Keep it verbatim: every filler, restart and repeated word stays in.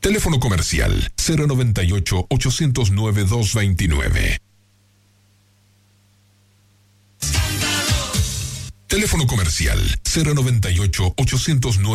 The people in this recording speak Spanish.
Teléfono comercial cero noventa y ocho, ochocientos nueve, dos veintinueve. Teléfono comercial cero noventa y ocho, ochocientos nueve.